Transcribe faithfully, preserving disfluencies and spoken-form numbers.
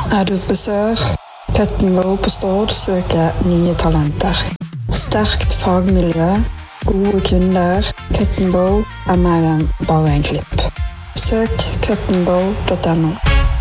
Er du frisør? Cut and Go på Stord søker nye talenter. Sterkt fagmiljø, gode kunder. Cut and Go er mer enn bare en klipp. Søk cut and go punktum no.